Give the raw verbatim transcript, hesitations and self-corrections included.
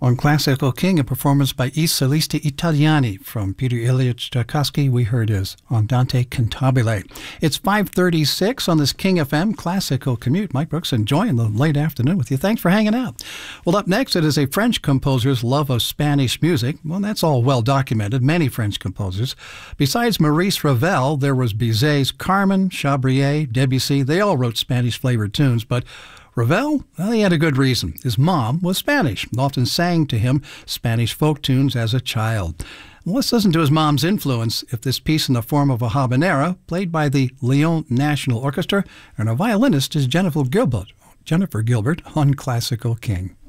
On Classical King, a performance by I Solisti Italiani from Peter Ilyich Tchaikovsky. We heard his Andante Cantabile. It's five thirty-six on this King F M Classical Commute. Mike Brooks enjoying the late afternoon with you. Thanks for hanging out. Well, up next, it is a French composer's love of Spanish music. Well, that's all well documented. Many French composers. Besides Maurice Ravel, there was Bizet's Carmen, Chabrier, Debussy. They all wrote Spanish-flavored tunes, but Ravel, well, he had a good reason. His mom was Spanish and often sang to him Spanish folk tunes as a child. Well, let's listen to his mom's influence if this piece in the form of a habanera, played by the Lyon National Orchestra, and a violinist is Jennifer Gilbert, Jennifer Gilbert on Classical King.